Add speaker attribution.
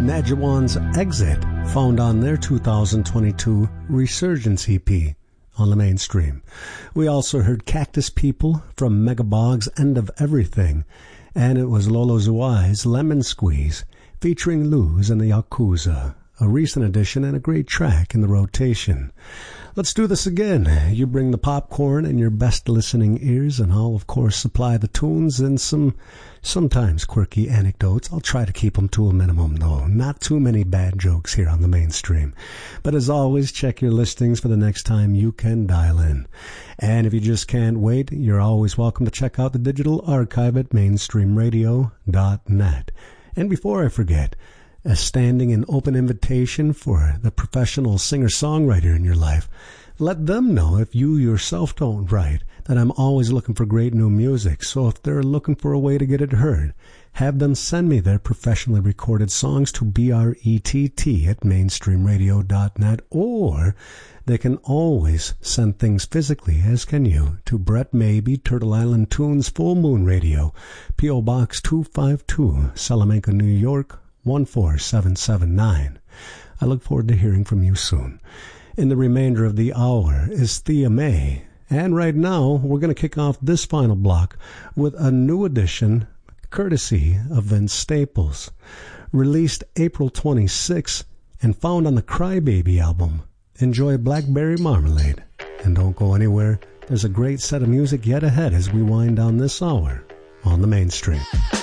Speaker 1: Najawan's Exit, found on their 2022 Resurgence EP on the Mainstream. We also heard Cactus People from Megabog's End of Everything, and it was Lolo Zouai's Lemon Squeeze featuring Luz and the Yakuza, a recent addition and a great track in the rotation. Let's do this again. You bring the popcorn and your best listening ears, and I'll, of course, supply the tunes and some sometimes quirky anecdotes. I'll try to keep them to a minimum, though. Not too many bad jokes here on the Mainstream. But as always, check your listings for the next time you can dial in. And if you just can't wait, you're always welcome to check out the digital archive at mainstreamradio.net. And before I forget, a standing and open invitation for the professional singer-songwriter in your life. Let them know, if you yourself don't write, that I'm always looking for great new music. So if they're looking for a way to get it heard, have them send me their professionally recorded songs to brett@mainstreamradio.net, or they can always send things physically, as can you, to Brett Maybe, Turtle Island Tunes, Full Moon Radio, P.O. Box 252, Salamanca, New York, 14779. I look forward to hearing from you soon. In the remainder of the hour is Thea May, and right now we're going to kick off this final block with a new edition courtesy of Vince Staples, released April 26 and found on the Crybaby album. Enjoy Blackberry Marmalade, and don't go anywhere. There's a great set of music yet ahead as we wind down this hour on the Mainstream.